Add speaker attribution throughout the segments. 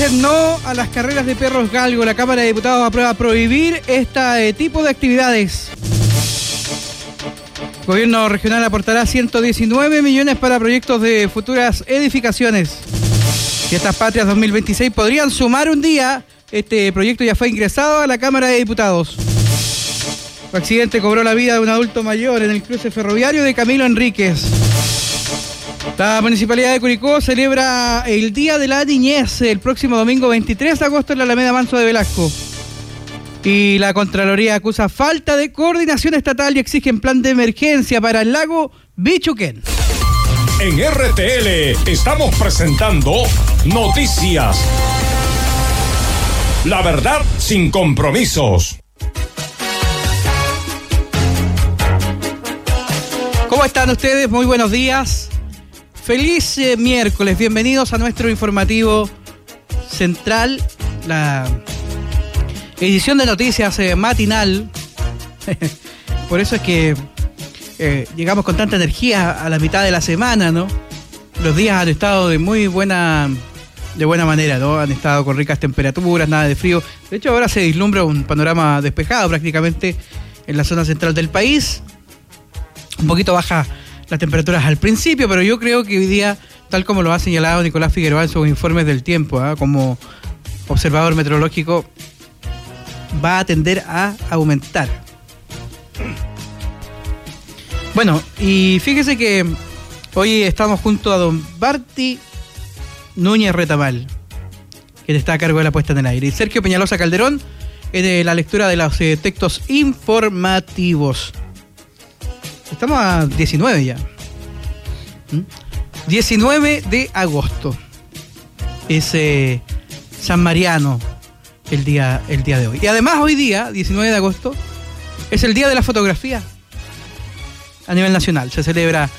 Speaker 1: Dicen no a las carreras de perros galgo. La Cámara de Diputados aprueba prohibir este tipo de actividades. El gobierno regional aportará 119 millones para proyectos de futuras edificaciones. Fiestas Patrias 2026 podrían sumar un día. Este proyecto ya fue ingresado a la Cámara de Diputados. Un accidente cobró la vida de un adulto mayor en el cruce ferroviario de Camilo Enríquez. La Municipalidad de Curicó celebra el Día de la Niñez el próximo domingo 23 de agosto en la Alameda Manso de Velasco. Y la Contraloría acusa falta de coordinación estatal y exigen plan de emergencia para el lago Bichuquén.
Speaker 2: En RTL estamos presentando Noticias. La verdad sin compromisos.
Speaker 1: ¿Cómo están ustedes? Muy buenos días. Feliz miércoles. Bienvenidos a nuestro informativo central, la edición de noticias matinal. Por eso es que llegamos con tanta energía a la mitad de la semana, ¿no? Los días han estado de buena manera, ¿no? Han estado con ricas temperaturas, nada de frío. De hecho, ahora se vislumbra un panorama despejado prácticamente en la zona central del país. Un poquito baja las temperaturas al principio, pero yo creo que hoy día, tal como lo ha señalado Nicolás Figueroa en sus informes del tiempo, como observador meteorológico, va a tender a aumentar. Bueno, y fíjese que hoy estamos junto a don Barty Núñez Retamal, quien está a cargo de la puesta en el aire, y Sergio Peñalosa Calderón en la lectura de los textos informativos. Estamos a 19 ya. 19 de agosto. Es San Mariano el día de hoy. Y además hoy día, 19 de agosto, es el Día de la Fotografía. A nivel nacional se celebra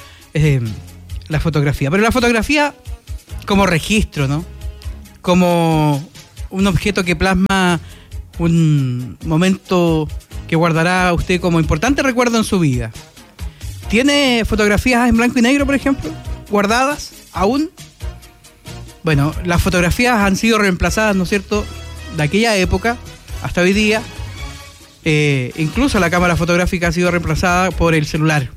Speaker 1: la fotografía. Pero la fotografía como registro, ¿no? Como un objeto que plasma un momento que guardará usted como importante recuerdo en su vida. ¿Tiene fotografías en blanco y negro, por ejemplo, guardadas aún? Bueno, las fotografías han sido reemplazadas, ¿no es cierto?, de aquella época hasta hoy día. Incluso la cámara fotográfica ha sido reemplazada por el celular.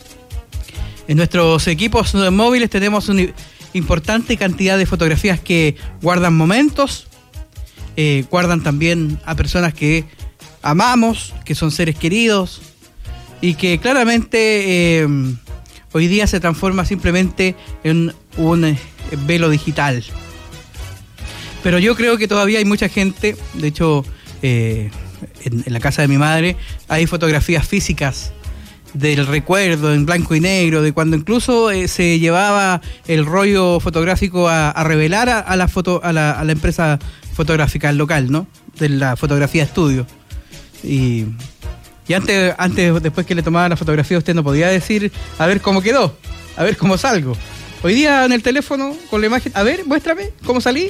Speaker 1: En nuestros equipos móviles tenemos una importante cantidad de fotografías que guardan momentos, guardan también a personas que amamos, que son seres queridos, y que claramente hoy día se transforma simplemente en un velo digital. Pero yo creo que todavía hay mucha gente, de hecho en la casa de mi madre hay fotografías físicas del recuerdo en blanco y negro, de cuando incluso se llevaba el rollo fotográfico a revelar a la empresa fotográfica local, ¿no? De la fotografía estudio. Y antes, después que le tomaba la fotografía, usted no podía decir, a ver cómo quedó, a ver cómo salgo. Hoy día en el teléfono, con la imagen, a ver, muéstrame cómo salí.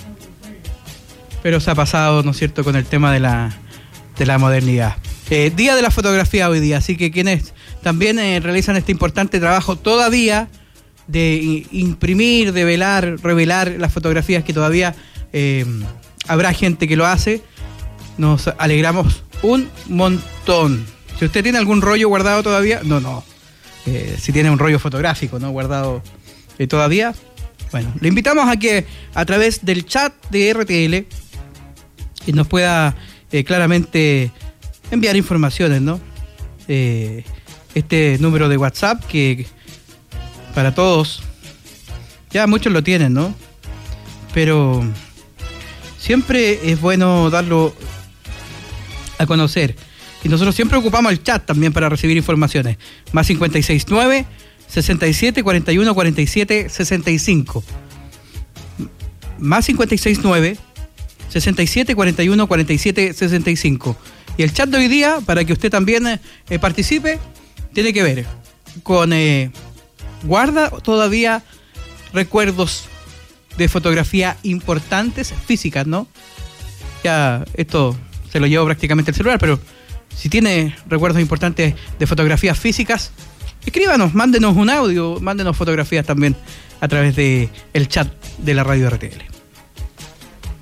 Speaker 1: Pero se ha pasado, ¿no es cierto?, con el tema de la modernidad. Día de la fotografía hoy día, así que quienes también realizan este importante trabajo todavía de imprimir, de revelar las fotografías, que todavía habrá gente que lo hace, nos alegramos un montón. Si usted tiene algún rollo guardado todavía, no. Si tiene un rollo fotográfico, ¿no?, guardado todavía, bueno, le invitamos a que a través del chat de RTL nos pueda claramente enviar informaciones, ¿no? Este número de WhatsApp que para todos, ya muchos lo tienen, ¿no? Pero siempre es bueno darlo a conocer. Y nosotros siempre ocupamos el chat también para recibir informaciones. Más 569 67 41 47 65. Más 569 67 41 47 65. Y el chat de hoy día, para que usted también participe, tiene que ver con guarda todavía recuerdos de fotografía importantes físicas, ¿no? Ya esto se lo llevo prácticamente el celular, pero si tiene recuerdos importantes de fotografías físicas, escríbanos, mándenos un audio, mándenos fotografías también a través de el chat de la radio RTL.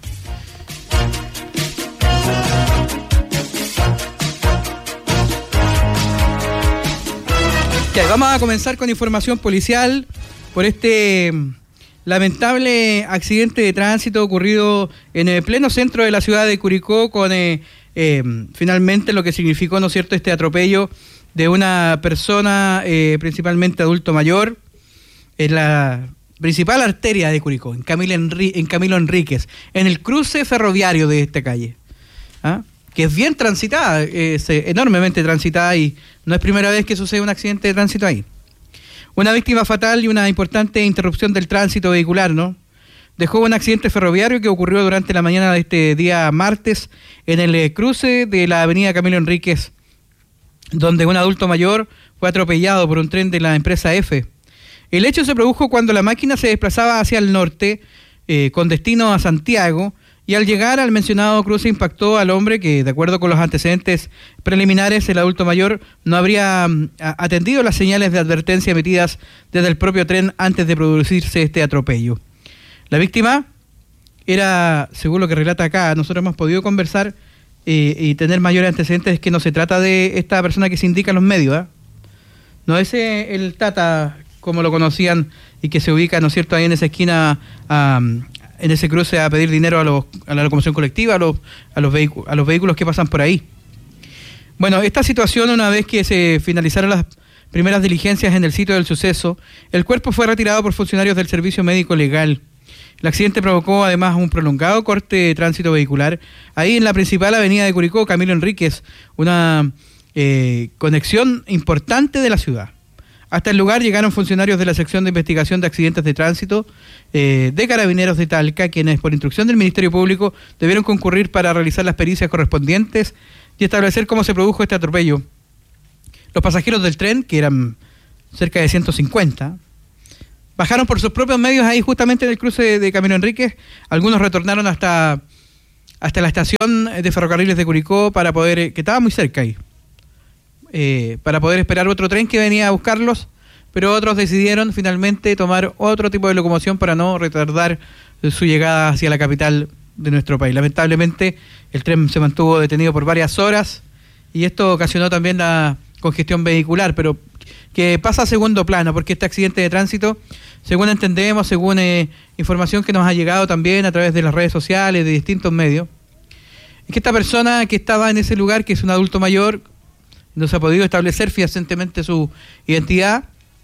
Speaker 1: Ya, vamos a comenzar con información policial por este lamentable accidente de tránsito ocurrido en el pleno centro de la ciudad de Curicó con finalmente lo que significó, ¿no es cierto?, este atropello de una persona, principalmente adulto mayor, en la principal arteria de Curicó, en Camilo Enríquez, en el cruce ferroviario de esta calle, que es bien transitada, es enormemente transitada y no es primera vez que sucede un accidente de tránsito ahí. Una víctima fatal y una importante interrupción del tránsito vehicular, ¿no? Dejó un accidente ferroviario que ocurrió durante la mañana de este día martes en el cruce de la avenida Camilo Enríquez, donde un adulto mayor fue atropellado por un tren de la empresa F. El hecho se produjo cuando la máquina se desplazaba hacia el norte con destino a Santiago y al llegar al mencionado cruce impactó al hombre que, de acuerdo con los antecedentes preliminares, el adulto mayor no habría atendido las señales de advertencia emitidas desde el propio tren antes de producirse este atropello. La víctima era, según lo que relata acá, nosotros hemos podido conversar y tener mayores antecedentes, es que no se trata de esta persona que se indica en los medios, no es el Tata, como lo conocían, y que se ubica, ¿no es cierto?, ahí en esa esquina, en ese cruce a pedir dinero a la locomoción colectiva, a los vehículos que pasan por ahí. Bueno, esta situación, una vez que se finalizaron las primeras diligencias en el sitio del suceso, el cuerpo fue retirado por funcionarios del Servicio Médico Legal. El accidente provocó además un prolongado corte de tránsito vehicular ahí en la principal avenida de Curicó, Camilo Enríquez, una conexión importante de la ciudad. Hasta el lugar llegaron funcionarios de la sección de investigación de accidentes de tránsito de Carabineros de Talca, quienes por instrucción del Ministerio Público debieron concurrir para realizar las pericias correspondientes y establecer cómo se produjo este atropello. Los pasajeros del tren, que eran cerca de 150, bajaron por sus propios medios ahí justamente en el cruce de Camilo Enríquez. Algunos retornaron hasta la estación de ferrocarriles de Curicó para poder, que estaba muy cerca ahí, para poder esperar otro tren que venía a buscarlos, pero otros decidieron finalmente tomar otro tipo de locomoción para no retardar su llegada hacia la capital de nuestro país. Lamentablemente el tren se mantuvo detenido por varias horas y esto ocasionó también la congestión vehicular, pero que pasa a segundo plano, porque este accidente de tránsito, según entendemos, según información que nos ha llegado también a través de las redes sociales, de distintos medios, es que esta persona que estaba en ese lugar, que es un adulto mayor, no se ha podido establecer fehacientemente su identidad,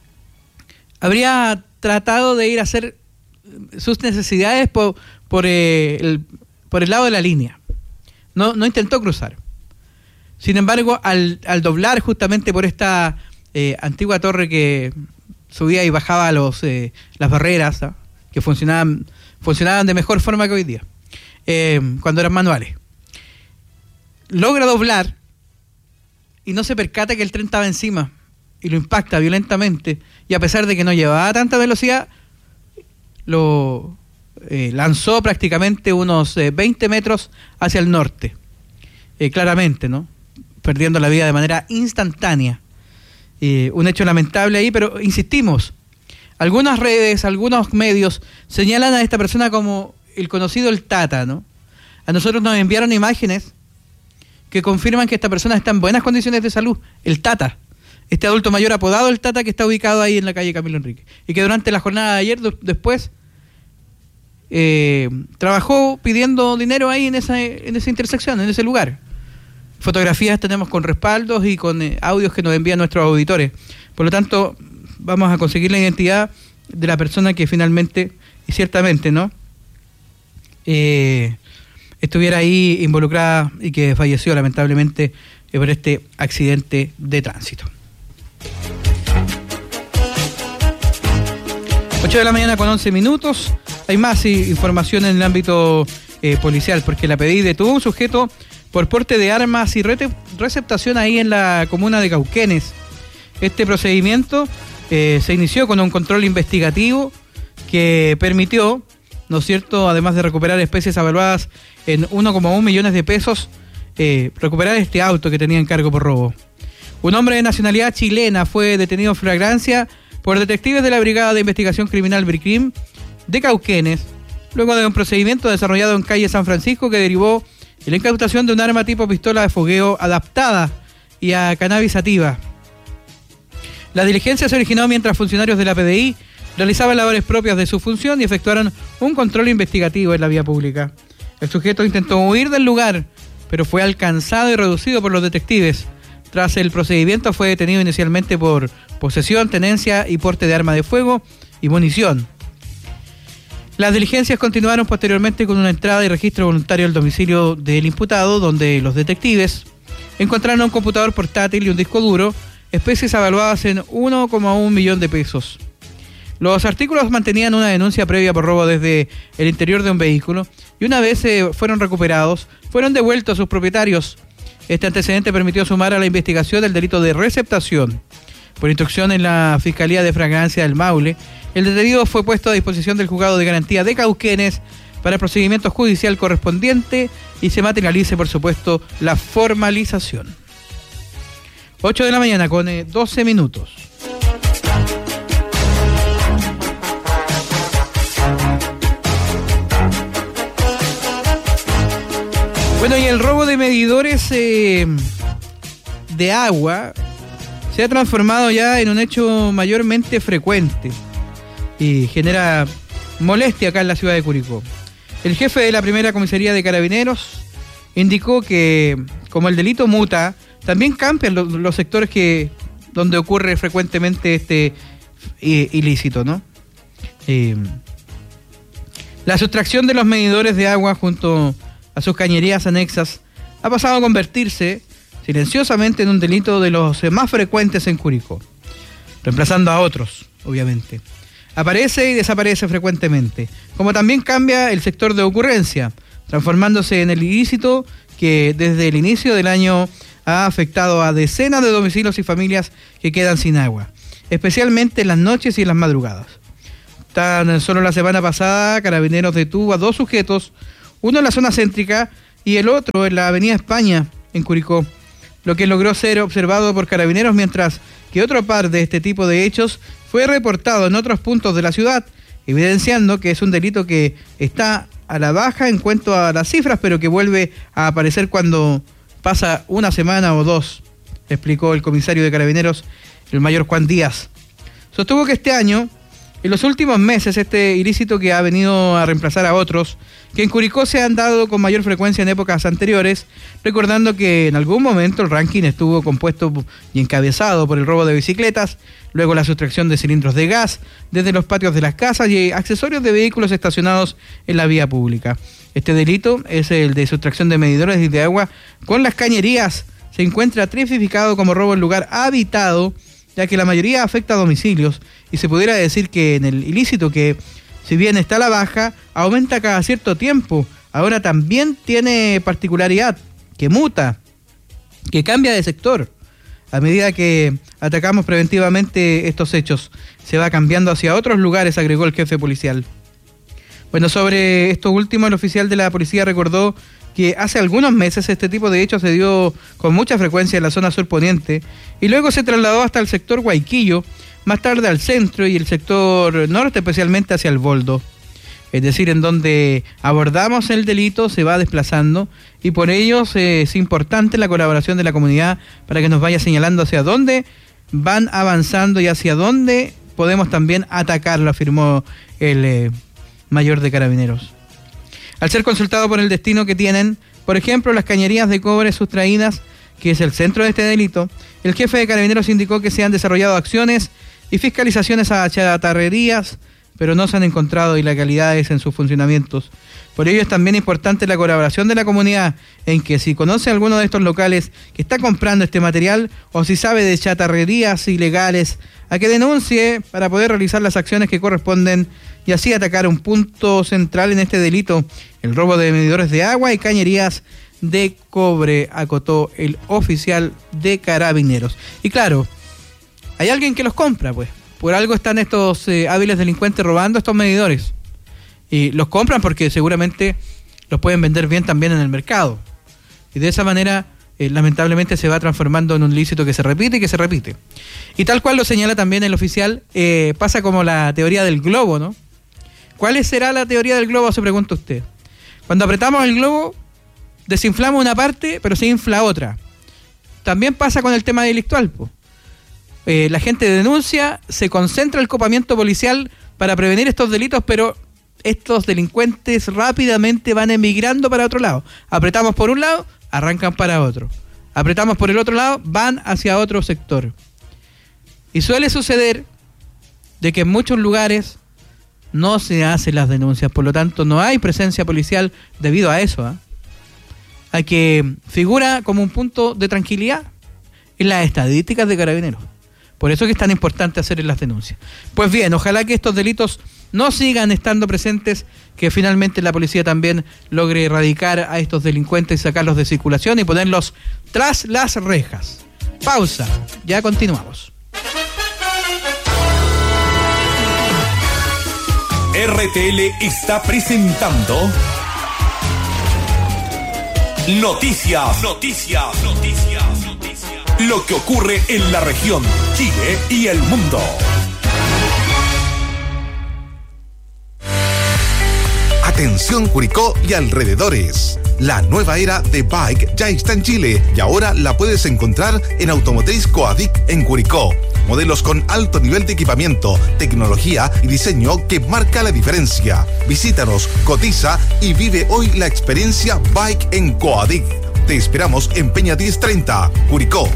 Speaker 1: habría tratado de ir a hacer sus necesidades por el lado de la línea. No intentó cruzar. Sin embargo, al doblar justamente por esta antigua torre que subía y bajaba las barreras, que funcionaban de mejor forma que hoy día, cuando eran manuales, logra doblar y no se percata que el tren estaba encima y lo impacta violentamente, y a pesar de que no llevaba tanta velocidad, lo lanzó prácticamente unos 20 metros hacia el norte, claramente, ¿no?, perdiendo la vida de manera instantánea. Un hecho lamentable ahí, pero insistimos, algunas redes, algunos medios señalan a esta persona como el conocido el Tata, ¿no? A nosotros nos enviaron imágenes que confirman que esta persona está en buenas condiciones de salud, el Tata, este adulto mayor apodado el Tata, que está ubicado ahí en la calle Camilo Enríquez, y que durante la jornada de ayer después trabajó pidiendo dinero ahí en esa intersección, en ese lugar. Fotografías tenemos con respaldos y con audios que nos envían nuestros auditores. Por lo tanto, vamos a conseguir la identidad de la persona que finalmente y ciertamente, ¿no?, estuviera ahí involucrada y que falleció lamentablemente por este accidente de tránsito. 8 de la mañana con 11 minutos. Hay más información en el ámbito policial, porque la PDI detuvo a un sujeto por porte de armas y receptación ahí en la comuna de Cauquenes. Este procedimiento se inició con un control investigativo que permitió, ¿no es cierto?, además de recuperar especies avaluadas en 1,1 millones de pesos, recuperar este auto que tenía en cargo por robo. Un hombre de nacionalidad chilena fue detenido en flagrancia por detectives de la Brigada de Investigación Criminal BRICRIM de Cauquenes, luego de un procedimiento desarrollado en calle San Francisco que derivó en la incautación de un arma tipo pistola de fogueo adaptada y a cannabis sativa. La diligencia se originó mientras funcionarios de la PDI realizaban labores propias de su función y efectuaron un control investigativo en la vía pública. El sujeto intentó huir del lugar, pero fue alcanzado y reducido por los detectives. Tras el procedimiento fue detenido inicialmente por posesión, tenencia y porte de arma de fuego y munición. Las diligencias continuaron posteriormente con una entrada y registro voluntario al domicilio del imputado, donde los detectives encontraron un computador portátil y un disco duro, especies evaluadas en 1,1 millón de pesos. Los artículos mantenían una denuncia previa por robo desde el interior de un vehículo y una vez fueron recuperados, fueron devueltos a sus propietarios. Este antecedente permitió sumar a la investigación el delito de receptación. Por instrucción en la Fiscalía de Fragancia del Maule, el detenido fue puesto a disposición del Juzgado de Garantía de Cauquenes para el procedimiento judicial correspondiente y se materialice, por supuesto, la formalización. 8 de la mañana con 12 minutos. Bueno, y el robo de medidores de agua se ha transformado ya en un hecho mayormente frecuente y genera molestia acá en la ciudad de Curicó. El jefe de la primera comisaría de Carabineros indicó que, como el delito muta, también cambian los sectores donde ocurre frecuentemente este ilícito, ¿no? La sustracción de los medidores de agua junto a sus cañerías anexas ha pasado a convertirse silenciosamente en un delito de los más frecuentes en Curicó, reemplazando a otros, obviamente. Aparece y desaparece frecuentemente, como también cambia el sector de ocurrencia, transformándose en el ilícito que desde el inicio del año ha afectado a decenas de domicilios y familias que quedan sin agua, especialmente en las noches y en las madrugadas. Tan solo la semana pasada, Carabineros detuvo a 2 sujetos, uno en la zona céntrica y el otro en la avenida España, en Curicó, lo que logró ser observado por Carabineros, mientras que otro par de este tipo de hechos fue reportado en otros puntos de la ciudad, evidenciando que es un delito que está a la baja en cuanto a las cifras, pero que vuelve a aparecer cuando pasa una semana o dos, explicó el comisario de Carabineros, el mayor Juan Díaz. Sostuvo que este año, en los últimos meses, este ilícito que ha venido a reemplazar a otros, que en Curicó se han dado con mayor frecuencia en épocas anteriores, recordando que en algún momento el ranking estuvo compuesto y encabezado por el robo de bicicletas, luego la sustracción de cilindros de gas desde los patios de las casas y accesorios de vehículos estacionados en la vía pública. Este delito es el de sustracción de medidores de agua con las cañerías. Se encuentra tipificado como robo en lugar habitado, ya que la mayoría afecta a domicilios, y se pudiera decir que en el ilícito, que si bien está a la baja, aumenta cada cierto tiempo, ahora también tiene particularidad, que muta, que cambia de sector. A medida que atacamos preventivamente estos hechos, se va cambiando hacia otros lugares, agregó el jefe policial. Bueno, sobre esto último, el oficial de la policía recordó que hace algunos meses este tipo de hechos se dio con mucha frecuencia en la zona surponiente y luego se trasladó hasta el sector Guayquillo, más tarde al centro y el sector norte, especialmente hacia el Boldo. Es decir, en donde abordamos el delito se va desplazando y por ello es importante la colaboración de la comunidad para que nos vaya señalando hacia dónde van avanzando y hacia dónde podemos también atacarlo, afirmó el mayor de Carabineros. Al ser consultado por el destino que tienen, por ejemplo, las cañerías de cobre sustraídas, que es el centro de este delito, el jefe de Carabineros indicó que se han desarrollado acciones y fiscalizaciones a chatarrerías, pero no se han encontrado ilegalidades en sus funcionamientos. Por ello es también importante la colaboración de la comunidad, en que si conoce alguno de estos locales que está comprando este material o si sabe de chatarrerías ilegales, a que denuncie para poder realizar las acciones que corresponden y así atacar un punto central en este delito, el robo de medidores de agua y cañerías de cobre, acotó el oficial de Carabineros. Y claro, hay alguien que los compra, pues. Por algo están estos hábiles delincuentes robando estos medidores. Y los compran porque seguramente los pueden vender bien también en el mercado. Y de esa manera, lamentablemente, se va transformando en un ilícito que se repite y que se repite. Y tal cual lo señala también el oficial, pasa como la teoría del globo, ¿no? ¿Cuál será la teoría del globo? Se pregunta usted. Cuando apretamos el globo, desinflamos una parte, pero se infla otra. También pasa con el tema delictual, pues. La gente denuncia, se concentra el copamiento policial para prevenir estos delitos, pero estos delincuentes rápidamente van emigrando para otro lado. Apretamos por un lado, arrancan para otro. Apretamos por el otro lado, van hacia otro sector. Y suele suceder de que en muchos lugares no se hacen las denuncias, por lo tanto no hay presencia policial debido a eso, a que figura como un punto de tranquilidad en las estadísticas de Carabineros. Por eso que es tan importante hacer las denuncias. Pues bien, ojalá que estos delitos no sigan estando presentes, que finalmente la policía también logre erradicar a estos delincuentes, sacarlos de circulación y ponerlos tras las rejas. Pausa, ya continuamos.
Speaker 2: RTL está presentando Noticias. Lo que ocurre en la región, Chile y el mundo.
Speaker 3: Atención Curicó y alrededores. La nueva era de Bike ya está en Chile y ahora la puedes encontrar en Automotriz Coadic en Curicó. Modelos con alto nivel de equipamiento, tecnología y diseño que marca la diferencia. Visítanos, cotiza y vive hoy la experiencia Bike en Coadic. Te esperamos en Peña 1030, Curicó.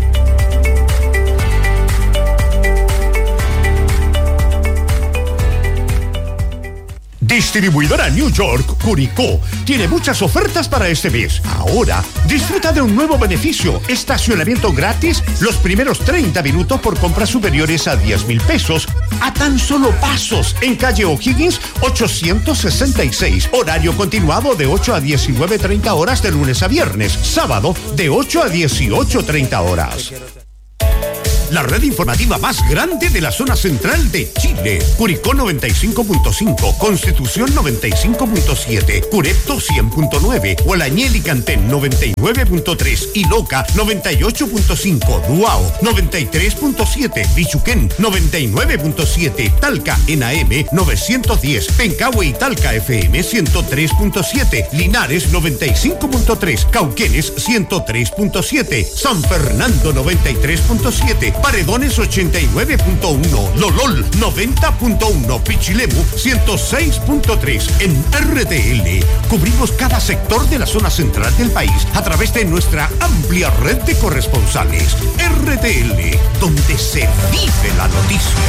Speaker 4: Distribuidora New York, Curicó, tiene muchas ofertas para este mes. Ahora, disfruta de un nuevo beneficio: estacionamiento gratis los primeros 30 minutos por compras superiores a 10,000 pesos, a tan solo pasos, en calle O'Higgins 866. Horario continuado de 8 a 19:30 horas de lunes a viernes. Sábado, de 8 a 18:30 horas. La red informativa más grande de la zona central de Chile. Curicó 95.5, Constitución 95.7, Curepto 100.9, Hualañel y Cantén 99.3 y Loca 98.5, Duao 93.7, Bichuquén 99.7, Talca en AM 910, Pencahue y Talca FM 103.7, Linares 95.3, Cauquenes 103.7, San Fernando 93.7, Paredones 89.1, Lolol 90.1, Pichilemu 106.3. En RTL cubrimos cada sector de la zona central del país a través de nuestra amplia red de corresponsales. RTL, donde se vive la noticia.